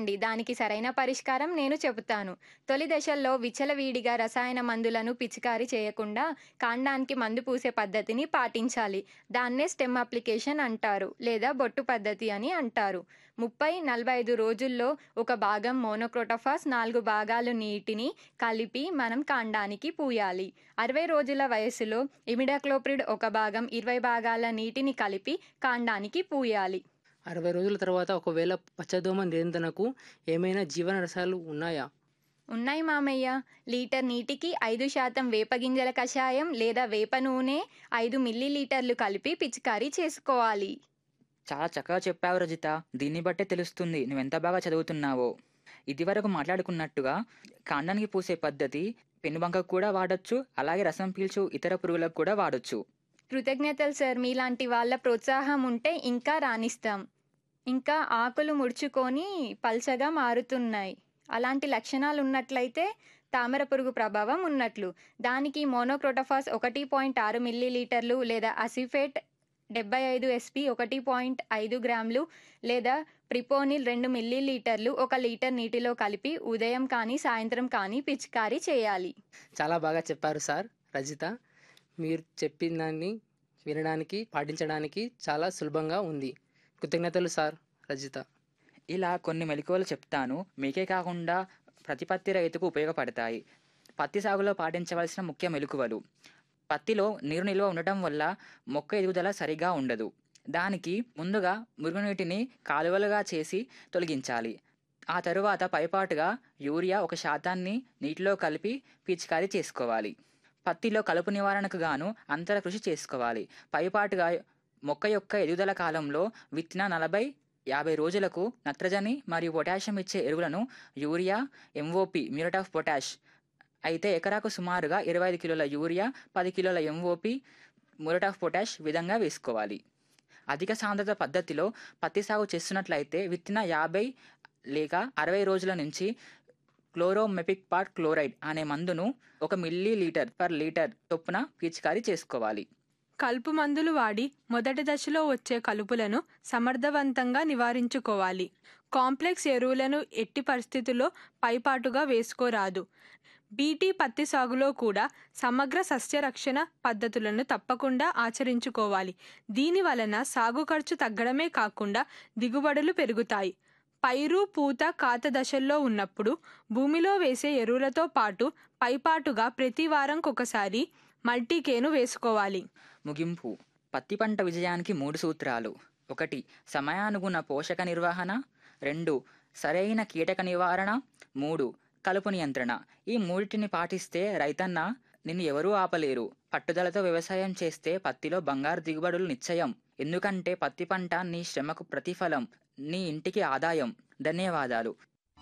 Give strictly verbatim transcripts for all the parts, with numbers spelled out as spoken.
రండి, దానికి సరైన పరిష్కారం నేను చెబుతాను. తొలి దశల్లో విచ్చలవిడిగా రసాయన మందులను పిచికారీ చేయకుండా కాండానికి మందు పూసే పద్ధతిని పాటించాలి. దాన్నే స్టెమ్ అప్లికేషన్ అంటారు లేదా బొట్టు పద్ధతి అని అంటారు. ముప్పై నలభై ఐదు రోజుల్లో ఒక భాగం మోనోక్రోటోఫాస్, నాలుగు భాగాలు నీటిని కలిపి మనం కాండానికి పూయాలి. అరవై రోజుల వయసులో ఇమిడాక్లోప్రిడ్ ఒక భాగం ఇరవై భాగాల నీటిని కలిపి కాండానికి పూయాలి. అరవై రోజుల తర్వాత ఒకవేళ పచ్చదోమ నియంత్రణకు ఏమైనా జీవన రసాలు ఉన్నాయా? ఉన్నాయి మామయ్య. లీటర్ నీటికి ఐదు శాతం వేపగింజల కషాయం లేదా వేప నూనె ఐదు మిల్లీలీటర్లు కలిపి పిచికారీ చేసుకోవాలి. చాలా చక్కగా చెప్పావు రజిత. దీన్ని బట్టే తెలుస్తుంది నువ్వెంత బాగా చదువుతున్నావో. ఇదివరకు మాట్లాడుకున్నట్టుగా కాండానికి పూసే పద్ధతి పెనుబంకకు కూడా వాడొచ్చు, అలాగే రసం పీల్చు ఇతర పురుగులకు కూడా వాడొచ్చు. కృతజ్ఞతలు సార్, మీలాంటి వాళ్ళ ప్రోత్సాహం ఉంటే ఇంకా రాణిస్తాం. ఇంకా ఆకులు ముడుచుకొని పల్చగా మారుతున్నాయి. అలాంటి లక్షణాలు ఉన్నట్లయితే తామర పురుగు ప్రభావం ఉన్నట్లు. దానికి మోనోక్రోటోఫాస్ ఒకటి పాయింట్ ఆరు మిల్లీలీటర్లు లేదా అసిఫేట్ డెబ్బై ఐదు ఎస్పి ఒకటి పాయింట్ ఐదు గ్రాములు లేదా ప్రిపోనిల్ రెండు మిల్లీలీటర్లు ఒక లీటర్ నీటిలో కలిపి ఉదయం కానీ సాయంత్రం కానీ పిచికారీ చేయాలి. చాలా బాగా చెప్పారు సార్. రజిత, మీరు చెప్పిన దాన్ని వినడానికి పాటించడానికి చాలా సులభంగా ఉంది. కృతజ్ఞతలు సార్ రజిత. ఇలా కొన్ని మెలకువలు చెప్తాను, మీకే కాకుండా ప్రతి పత్తి రైతుకు ఉపయోగపడతాయి. పత్తి సాగులో పాటించవలసిన ముఖ్య మెలకువలు. పత్తిలో నీరు నిల్వ ఉండటం వల్ల మొక్క ఎదుగుదల సరిగా ఉండదు. దానికి ముందుగా మురుగునీటిని కాలువలుగా చేసి తొలగించాలి. ఆ తరువాత పైపాటుగా యూరియా ఒక శాతాన్ని నీటిలో కలిపి పిచికారీ చేసుకోవాలి. పత్తిలో కలుపు నివారణకు గాను అంతర కృషి చేసుకోవాలి. పైపాటుగా మొక్క యొక్క ఎదుగుదల కాలంలో విత్తిన నలభై యాభై రోజులకు నత్రజని మరియు పొటాషియం ఇచ్చే ఎరువులను urea, MOP muriate of potash అయితే ఎకరాకు సుమారుగా ఇరవై ఐదు కిలోల యూరియా, పది కిలోల ఎంఓపి మ్యూరేట్ ఆఫ్ పొటాష్ విధంగా వేసుకోవాలి. అధిక సాంద్రత పద్ధతిలో పత్తి సాగు చేస్తున్నట్లయితే విత్తిన యాభై లేక అరవై రోజుల నుంచి క్లోరోమెపిక్పాట్ క్లోరైడ్ అనే మందును ఒక మిల్లీ లీటర్ పర్ లీటర్ చొప్పున పిచికారీ చేసుకోవాలి. కలుపు మందులు వాడి మొదటి దశలో వచ్చే కలుపులను సమర్థవంతంగా నివారించుకోవాలి. కాంప్లెక్స్ ఎరువులను ఎట్టి పరిస్థితుల్లో పైపాటుగా వేసుకోరాదు. బీటీ పత్తి సాగులో కూడా సమగ్ర సస్యరక్షణ పద్ధతులను తప్పకుండా ఆచరించుకోవాలి. దీని వలన సాగు ఖర్చు తగ్గడమే కాకుండా దిగుబడులు పెరుగుతాయి. పైరు, పూత, కాత దశల్లో ఉన్నప్పుడు భూమిలో వేసే ఎరువులతో పాటు పైపాటుగా ప్రతి వారంకొకసారి మల్టీకేను వేసుకోవాలి. ముగింపు. పత్తి పంట విజయానికి మూడు సూత్రాలు. ఒకటి, సమయానుగుణ పోషక నిర్వహణ. రెండు, సరైన కీటక నివారణ. మూడు, కలుపు నియంత్రణ. ఈ మూడింటిని పాటిస్తే రైతన్న నిన్ను ఎవరూ ఆపలేరు. పట్టుదలతో వ్యవసాయం చేస్తే పత్తిలో బంగారు దిగుబడులు నిశ్చయం. ఎందుకంటే పత్తి పంట నీ శ్రమకు ప్రతిఫలం, నీ ఇంటికి ఆదాయం. ధన్యవాదాలు.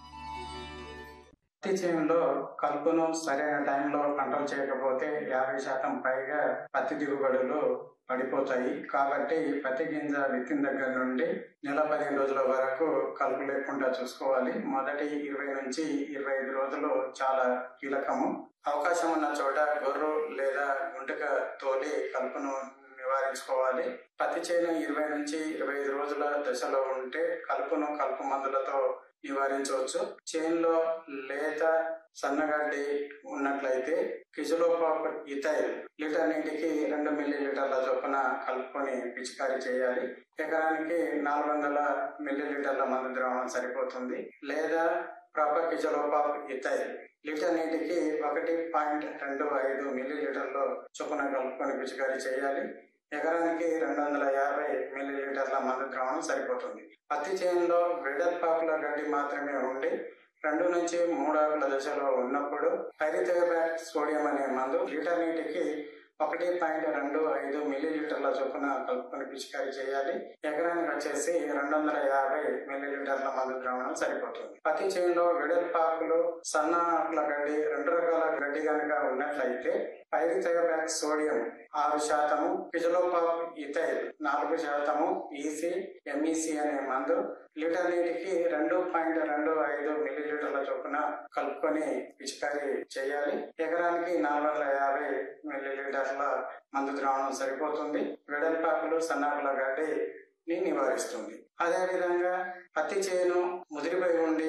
పత్తి చేనులో కలుపును సరైన టైంలో కంట్రోల్ చేయకపోతే యాభై శాతం పైగా పత్తి దిగుబడులు పడిపోతాయి. కాబట్టి పత్తి గింజ విత్తిన దగ్గర నుండి నెల పదిహేను రోజుల వరకు కలుపు లేకుండా చూసుకోవాలి. మొదటి ఇరవై నుంచి ఇరవై ఐదు రోజులు చాలా కీలకము. అవకాశం ఉన్న చోట గొర్రు లేదా గుంటక తోలి కలుపును నివారించుకోవాలి. పత్తి చేను ఇరవై నుంచి ఇరవై ఐదు రోజుల దశలో ఉంటే కలుపును కలుపు మందులతో నివారించవచ్చు. చేనులో లేత సన్నగడ్డి ఉన్నట్లయితే కిజలోపాప్ ఇథైల్ లీటర్ నీటికి రెండు మిల్లీ లీటర్ల చొప్పున కలుపుకొని పిచికారీ చేయాలి. ఎకరానికి నాలుగు వందల మిల్లీ లీటర్ల మందు ద్రావణం సరిపోతుంది. లేదా ప్రాపర్ కిజలోపాప్ ఇథైల్ లీటర్ నీటికి ఒకటి పాయింట్ రెండు ఐదు మిల్లీ లీటర్ల చొప్పున కలుపుకొని పిచికారీ చేయాలి. ఎకరానికి రెండు వందల యాభై మిల్లీ లీటర్ల మందు ద్రావణం సరిపోతుంది. పత్తి చేనులో వెడల్పాకుల గడ్డి మాత్రమే ఉండి రెండు నుంచి మూడు ఆకుల దశలో ఉన్నప్పుడు పైరిథయోబ్యాక్టర్ సోడియం అనే మందు లీటర్ నీటికి ఒకటి పాయింట్ రెండు ఐదు మిల్లీ లీటర్ల చొప్పున కలుపుకొని పిచికారీ చేయాలి. ఎకరానికి వచ్చేసి రెండు వందల యాభై మిల్లీ లీటర్ల మందు ద్రావణం సరిపోతుంది. పత్తి చేనులో వెడల్పాకులు, సన్న ఆకుల గడ్డి రెండు రకాల గడ్డి కనుక ఉన్నట్లయితే పైరిథయోబ్యాక్టర్ సోడియం ఆరు శాతము, కిజలోపాప్ ఇథైల్ నాలుగు శాతము, ఈసీ ఎంఈసీ అనే మందు లీటర్ నీటికి రెండు పాయింట్ రెండు ఐదు మిల్లీ లీటర్ల చొప్పున కలుపుకొని పిచికారీ చేయాలి. ఎకరానికి నాలుగు వందల యాభై మిల్లీ లీటర్ల మందు ద్రావణం సరిపోతుంది. వెడల్పాకులు, సన్నాకుల గడ్డిని నివారిస్తుంది. అదేవిధంగా పత్తి చేను ముదిరిపోయి ఉండి